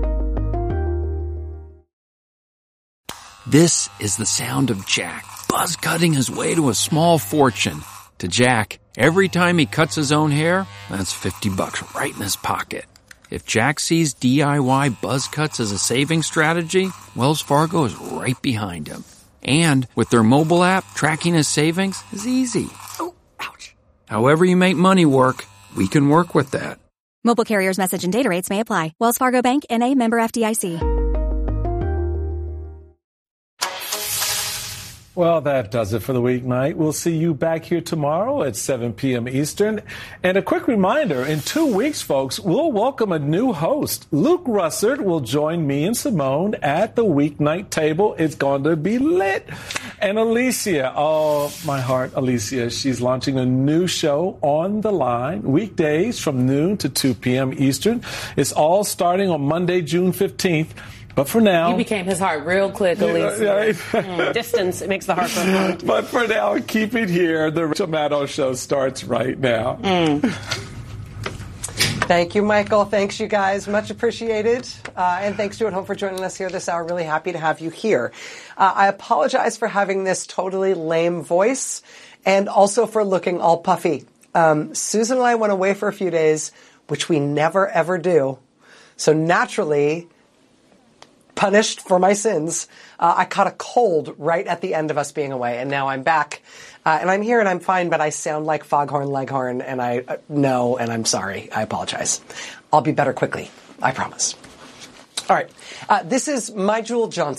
This is the sound of Jack, buzz cutting his way to a small fortune. To Jack, every time he cuts his own hair, that's $50 right in his pocket. If Jack sees DIY buzz cuts as a saving strategy, Wells Fargo is right behind him. And with their mobile app, tracking his savings is easy. Oh, ouch. However you make money work, we can work with that. Mobile carriers' message and data rates may apply. Wells Fargo Bank, N.A., member FDIC. Well, that does it for the weeknight. We'll see you back here tomorrow at 7 p.m. Eastern. And a quick reminder, in 2 weeks, folks, we'll welcome a new host. Luke Russert will join me and Simone at the weeknight table. It's going to be lit. And Alicia, oh, my heart, Alicia, she's launching a new show on the line, weekdays from noon to 2 p.m. Eastern. It's all starting on Monday, June 15th. But for now... You became his heart real quick, Alicia. Distance, it makes the heart go hard. But for now, keep it here. The Rachel Maddow Show starts right now. Thank you, Michael. Thanks, you guys. Much appreciated. And thanks to At Home for joining us here this hour. Really happy to have you here. I apologize for having this totally lame voice and also for looking all puffy. Susan and I went away for a few days, which we never, ever do. So naturally... punished for my sins, I caught a cold right at the end of us being away, and now I'm back. And I'm here and I'm fine, but I sound like Foghorn Leghorn, and I know, and I'm sorry. I apologize. I'll be better quickly. I promise. All right. This is My Jewel Johnson.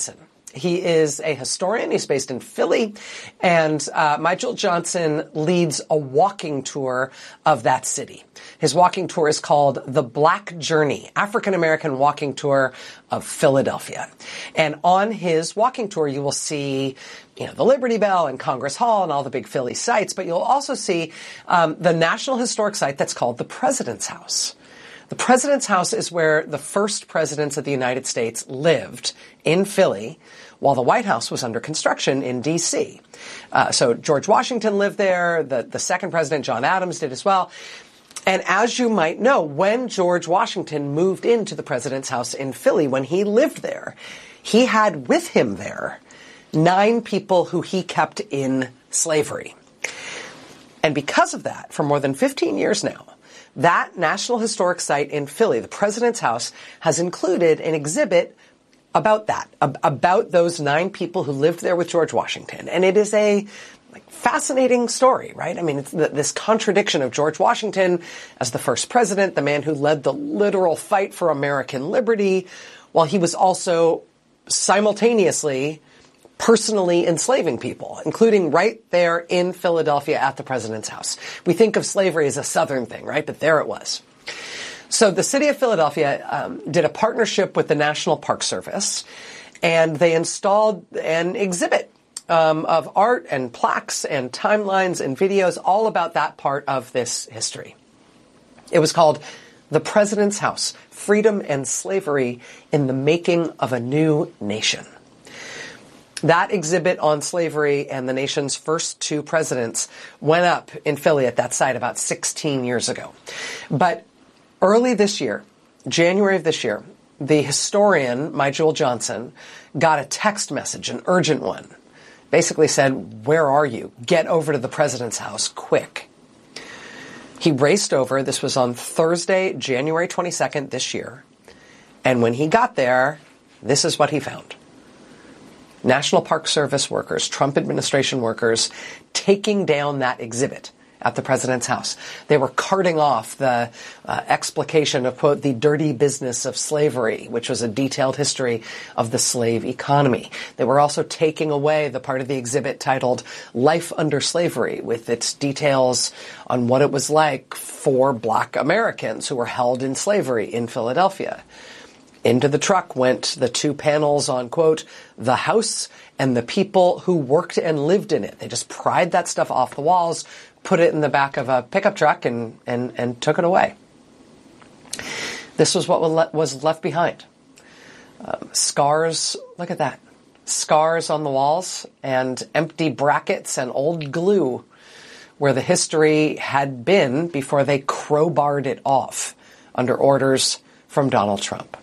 He is a historian. He's based in Philly. And Michael Johnson leads a walking tour of that city. His walking tour is called The Black Journey, African American Walking Tour of Philadelphia. And on his walking tour, you will see, the Liberty Bell and Congress Hall and all the big Philly sites, but you'll also see the National Historic Site that's called the President's House. The President's House is where the first presidents of the United States lived in Philly while the White House was under construction in D.C. So George Washington lived there. The second president, John Adams, did as well. And as you might know, when George Washington moved into the President's House in Philly, when he lived there, he had with him there 9 people who he kept in slavery. And because of that, for more than 15 years now, that National Historic Site in Philly, the President's House, has included an exhibit about that, about those 9 people who lived there with George Washington. And it is a fascinating story, right? I mean, it's this contradiction of George Washington as the first president, the man who led the literal fight for American liberty, while he was also simultaneously personally enslaving people, including right there in Philadelphia at the President's House. We think of slavery as a Southern thing, right? But there it was. So the city of Philadelphia did a partnership with the National Park Service, and they installed an exhibit of art and plaques and timelines and videos all about that part of this history. It was called The President's House, Freedom and Slavery in the Making of a New Nation. That exhibit on slavery and the nation's first 2 presidents went up in Philly at that site about 16 years ago. But early this year, January of this year, the historian, Michael Johnson, got a text message, an urgent one. Basically said, "Where are you? Get over to the President's House quick." He raced over. This was on Thursday, January 22nd this year. And when he got there, this is what he found. National Park Service workers, Trump administration workers, taking down that exhibit at the President's House. They were carting off the explication of, quote, the dirty business of slavery, which was a detailed history of the slave economy. They were also taking away the part of the exhibit titled Life Under Slavery, with its details on what it was like for Black Americans who were held in slavery in Philadelphia. Into the truck went the 2 panels on, quote, the house and the people who worked and lived in it. They just pried that stuff off the walls, put it in the back of a pickup truck, and took it away. This was what was left behind. Scars, look at that. Scars on the walls and empty brackets and old glue where the history had been before they crowbarred it off under orders from Donald Trump.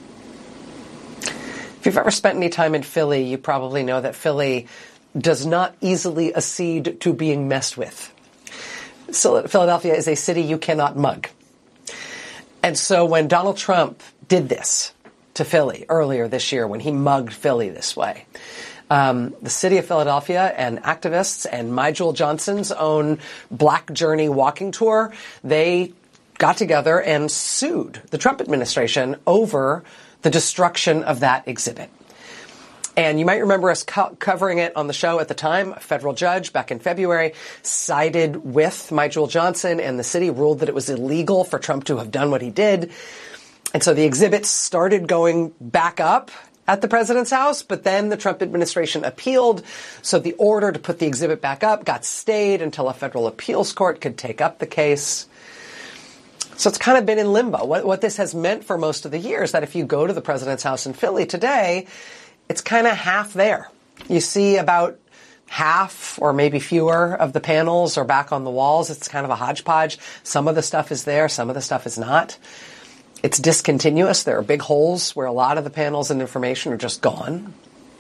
If you've ever spent any time in Philly, you probably know that Philly does not easily accede to being messed with. Philadelphia is a city you cannot mug. And so when Donald Trump did this to Philly earlier this year, when he mugged Philly this way, the city of Philadelphia and activists and Michael Johnson's own Black Journey walking tour, they got together and sued the Trump administration over the destruction of that exhibit. And you might remember us covering it on the show at the time. A federal judge back in February sided with Michael Johnson, and the city ruled that it was illegal for Trump to have done what he did. And so the exhibit started going back up at the President's House, but then the Trump administration appealed. So the order to put the exhibit back up got stayed until a federal appeals court could take up the case. So it's kind of been in limbo. What this has meant for most of the year is that if you go to the President's House in Philly today, it's kind of half there. You see about half or maybe fewer of the panels are back on the walls. It's kind of a hodgepodge. Some of the stuff is there, some of the stuff is not. It's discontinuous. There are big holes where a lot of the panels and information are just gone.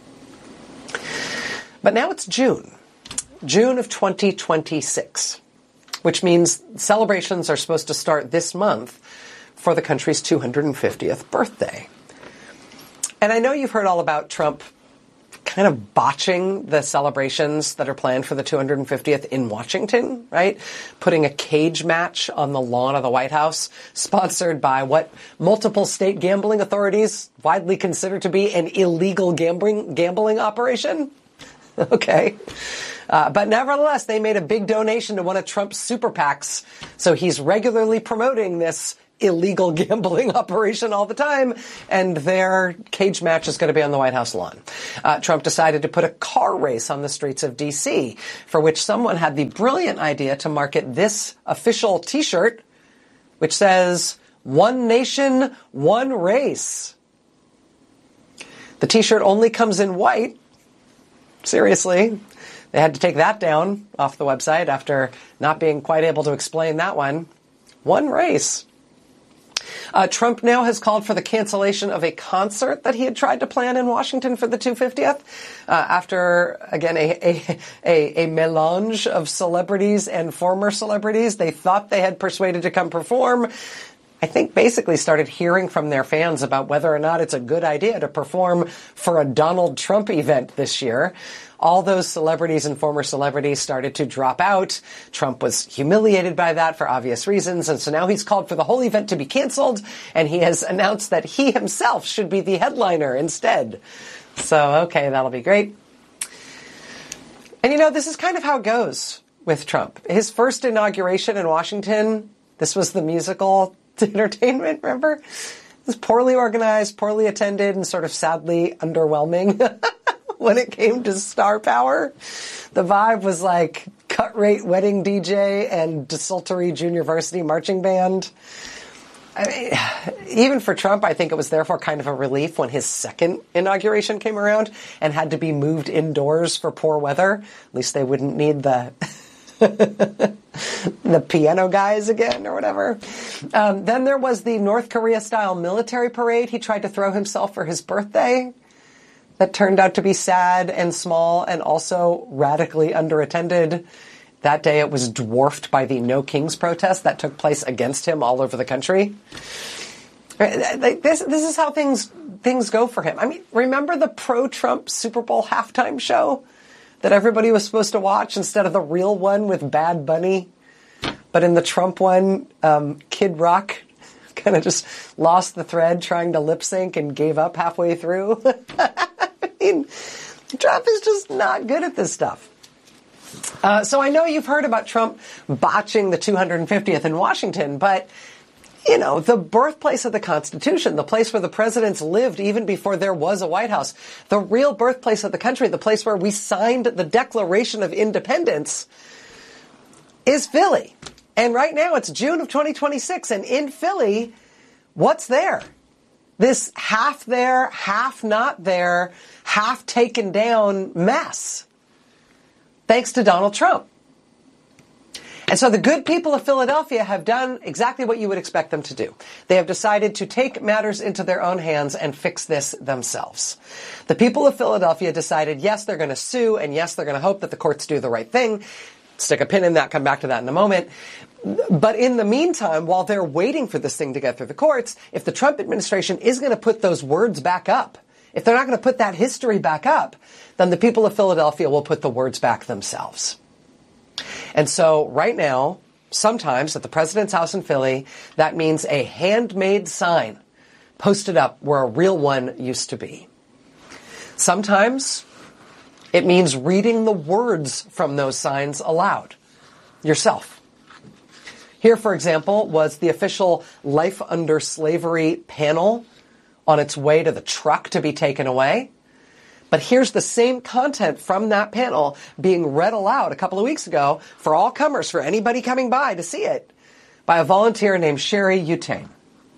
But now it's June of 2026, which means celebrations are supposed to start this month for the country's 250th birthday. And I know you've heard all about Trump kind of botching the celebrations that are planned for the 250th in Washington, right? Putting a cage match on the lawn of the White House, sponsored by what multiple state gambling authorities widely consider to be an illegal gambling operation. Okay. But nevertheless, they made a big donation to one of Trump's super PACs. So he's regularly promoting this illegal gambling operation all the time, and their cage match is going to be on the White House lawn. Trump decided to put a car race on the streets of D.C., for which someone had the brilliant idea to market this official T-shirt, which says, "One Nation, One Race." The T-shirt only comes in white. Seriously. They had to take that down off the website after not being quite able to explain that one. One race. Trump now has called for the cancellation of a concert that he had tried to plan in Washington for the 250th after, again, a melange of celebrities and former celebrities they thought they had persuaded to come perform. I think basically started hearing from their fans about whether or not it's a good idea to perform for a Donald Trump event this year. All those celebrities and former celebrities started to drop out. Trump was humiliated by that for obvious reasons. And so now he's called for the whole event to be canceled. And he has announced that he himself should be the headliner instead. So, okay, that'll be great. And this is kind of how it goes with Trump. His first inauguration in Washington, this was the musical entertainment, remember? It was poorly organized, poorly attended, and sort of sadly underwhelming. When it came to star power, the vibe was like cut-rate wedding DJ and desultory junior varsity marching band. I mean, even for Trump, I think it was therefore kind of a relief when his second inauguration came around and had to be moved indoors for poor weather. At least they wouldn't need the the piano guys again or whatever. Then there was the North Korea-style military parade he tried to throw himself for his birthday. That turned out to be sad and small and also radically underattended. That day it was dwarfed by the No Kings protest that took place against him all over the country. This is how things go for him. I mean, remember the pro-Trump Super Bowl halftime show that everybody was supposed to watch instead of the real one with Bad Bunny? But in the Trump one, Kid Rock kind of just lost the thread trying to lip sync and gave up halfway through. I mean, Trump is just not good at this stuff. So I know you've heard about Trump botching the 250th in Washington, but, the birthplace of the Constitution, the place where the presidents lived even before there was a White House, the real birthplace of the country, the place where we signed the Declaration of Independence, is Philly. And right now it's June of 2026, and in Philly, what's there? This half there, half not there, half taken down mess. Thanks to Donald Trump. And so the good people of Philadelphia have done exactly what you would expect them to do. They have decided to take matters into their own hands and fix this themselves. The people of Philadelphia decided, yes, they're going to sue, and yes, they're going to hope that the courts do the right thing. Stick a pin in that, come back to that in a moment. But in the meantime, while they're waiting for this thing to get through the courts, if the Trump administration is going to put those words back up, if they're not going to put that history back up, then the people of Philadelphia will put the words back themselves. And so right now, sometimes at the president's house in Philly, that means a handmade sign posted up where a real one used to be. Sometimes it means reading the words from those signs aloud yourself. Here, for example, was the official Life Under Slavery panel on its way to the truck to be taken away. But here's the same content from that panel being read aloud a couple of weeks ago for all comers, for anybody coming by to see it, by a volunteer named Sherry Utane.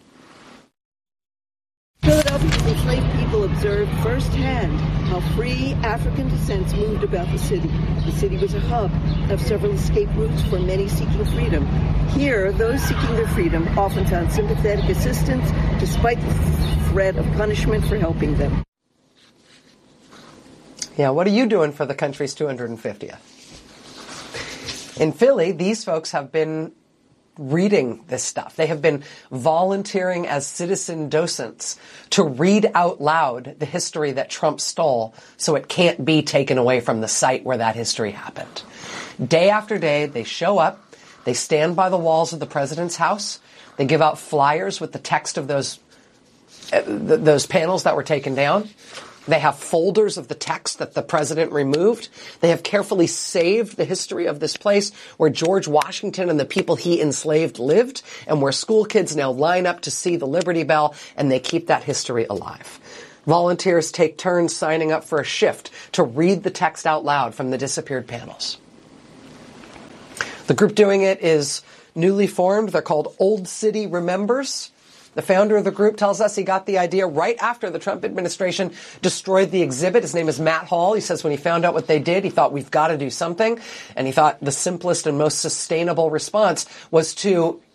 Philadelphia's enslaved people observed firsthand how free African descents moved about the city. The city was a hub of several escape routes for many seeking freedom. Here, those seeking their freedom often found sympathetic assistance despite the threat of punishment for helping them. Yeah, what are you doing for the country's 250th? In Philly, these folks have been reading this stuff. They have been volunteering as citizen docents to read out loud the history that Trump stole so it can't be taken away from the site where that history happened. Day after day, they show up, they stand by the walls of the president's house, they give out flyers with the text of those panels that were taken down. They have folders of the text that the president removed. They have carefully saved the history of this place where George Washington and the people he enslaved lived, and where school kids now line up to see the Liberty Bell, and they keep that history alive. Volunteers take turns signing up for a shift to read the text out loud from the disappeared panels. The group doing it is newly formed. They're called Old City Remembers. The founder of the group tells us he got the idea right after the Trump administration destroyed the exhibit. His name is Matt Hall. He says when he found out what they did, he thought, we've got to do something. And he thought the simplest and most sustainable response was to